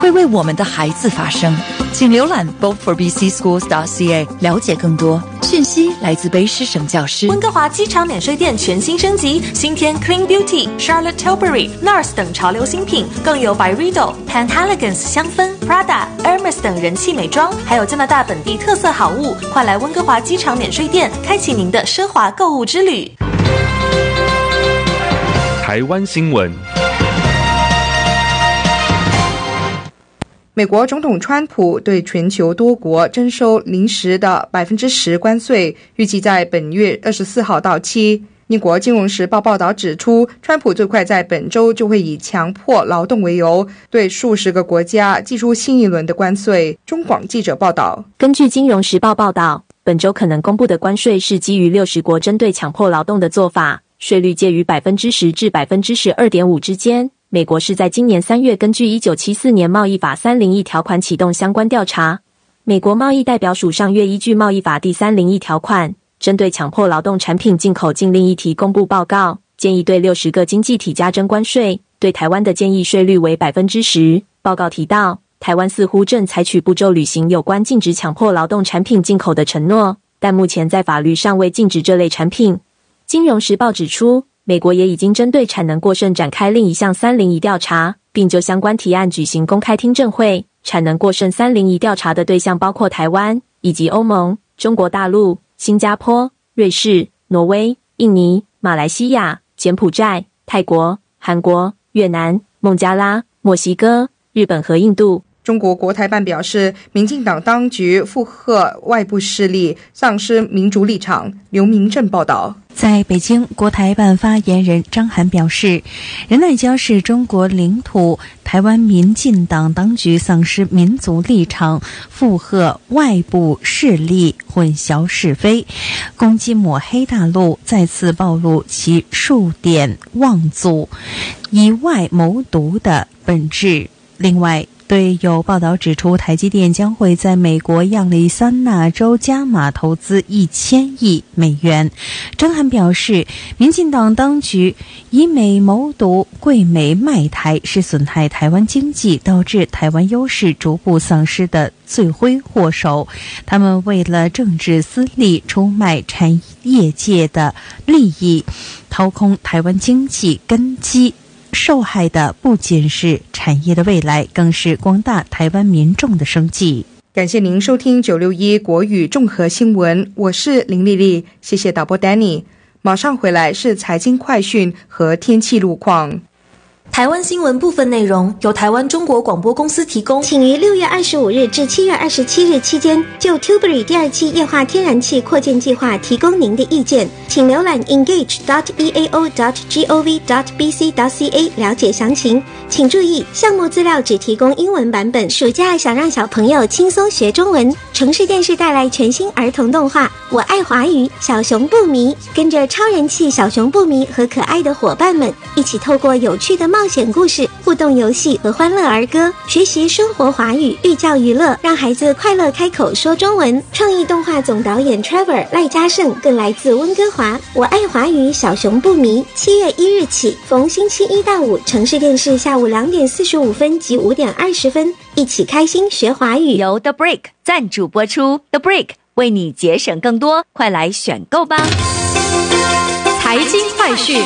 会为我们的孩子发声。请浏览 voteforbcschools.ca 了解更多。讯息来自卑诗省教师。 温哥华机场免税店全新升级，新添 Clean Beauty、Charlotte Tilbury、NARS 等潮流新品，更有 Byredo、Pantaleons 香氛、Prada、Hermes 等人气美妆，还有加拿大本地特色好物。快来温哥华机场免税店，开启您的奢华购物之旅。 台湾新闻。 美国总统川普对全球多国征收临时的 10% 关税，预计在本月24号到期。英国金融时报报道指出，川普最快在本周就会以强迫劳动为由，对数十个国家寄出新一轮的关税。中广记者报道， 根据金融时报报道，本周可能公布的关税是基于60国针对强迫劳动的做法，税率介于 10% 至 12.5% 之间。美国是在今年3月根据1974年贸易法301条款启动相关调查。美国贸易代表署上月依据贸易法第301条款，针对强迫劳动产品进口禁令议题公布报告，建议对60个经济体加征关税，对台湾的建议税率为 10%。报告提到，台湾似乎正采取步骤履行有关禁止强迫劳动产品进口的承诺，但目前在法律上未禁止这类产品。金融时报指出，美国也已经针对产能过剩展开另一项301调查，并就相关提案举行公开听证会。产能过剩301调查的对象包括台湾以及欧盟、中国大陆、新加坡、瑞士、挪威、印尼、马来西亚、柬埔寨、泰国、韩国、越南、孟加拉、墨西哥、日本和印度。 中国国台办表示，民进党当局附和外部势力，丧失民主立场。刘明正报道。 在北京，国台办发言人张涵表示，仁爱礁是中国领土，台湾民进党当局丧失民族立场，附和外部势力，混淆是非，攻击抹黑大陆，再次暴露其数典忘祖、以外谋独的本质。另外，对有报道指出，台积电将会在美国亚利桑那州加码投资1000亿美元。张涵表示，民进党当局以美谋独、贵美卖台，是损害台湾经济，导致台湾优势逐步丧失的罪魁祸首。他们为了政治私利，出卖产业界的利益，掏空台湾经济根基。受害的不仅是产业的未来，更是广大台湾民众的生计。 感谢您收听961国语综合新闻，我是林丽丽，谢谢导播 Danny。马上回来是财经快讯和天气路况。 台湾新闻部分内容由台湾中国广播公司提供， 请于6月25日至7月27日期间就 Tilbury 第2期液化天然气扩建计划提供您的意见，请浏览 engage.eao.gov.bc.ca 了解详情。请注意，项目资料只提供英文版本。暑假想让小朋友轻松学中文，城市电视带来全新儿童动画《我爱华语小熊不迷》，跟着超人气小熊不迷和可爱的伙伴们一起透过有趣的冒险故事、互动游戏和欢乐儿歌，学习生活华语，寓教于乐，让孩子快乐开口说中文。创意动画总导演 Trevor 赖嘉胜更来自温哥华。我爱华语小熊不迷，7月1日起，逢星期1到5，城市电视下午2点45分及5点20分，一起开心学华语。 由 The Break 赞助播出 ，The Break 为你节省更多，快来选购吧！财经快讯。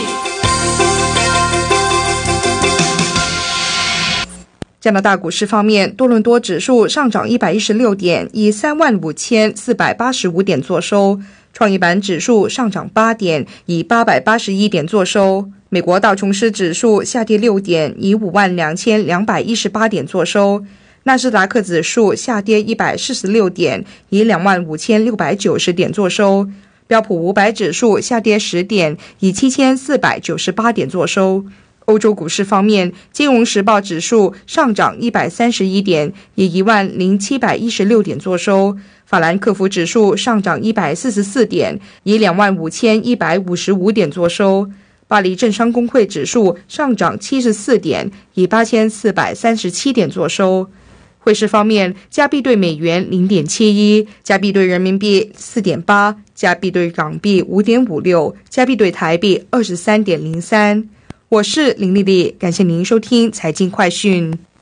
加拿大股市方面，多伦多指数上涨116点，以35485点作收；创业板指数上涨8点，以881点作收；美国道琼斯指数下跌6点，以52218点作收；纳斯达克指数下跌146点，以25690点作收；标普500指数下跌10点，以7498点作收。欧洲股市方面，金融时报指数上涨131点，以10716点作收；法兰克福指数上涨144点，以25155点作收；巴黎政商工会指数上涨74点，以8437点作收。汇市方面，加币对美元0.71，加币对人民币4.8，加币对港币5.56，加币对台币23.03。我是林丽丽，感谢您收听财经快讯。